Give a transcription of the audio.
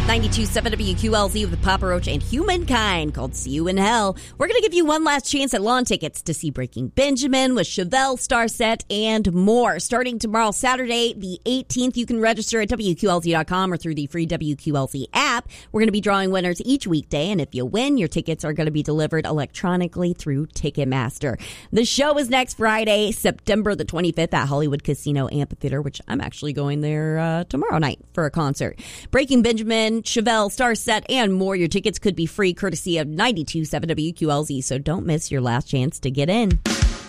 92.7 WQLZ with Papa Roach and Humankind called See You in Hell. We're going to give you one last chance at lawn tickets to see Breaking Benjamin with Chevelle, Starset, and more. Starting tomorrow, Saturday, the 18th, you can register at WQLZ.com or through the free WQLZ app. We're going to be drawing winners each weekday, and if you win, your tickets are going to be delivered electronically through Ticketmaster. The show is next Friday, September the 25th at Hollywood Casino Amphitheater, which I'm actually going there tomorrow night for a concert. Breaking Benjamin, Chevelle, Starset, and more. Your tickets could be free courtesy of 92.7 WQLZ, so don't miss your last chance to get in.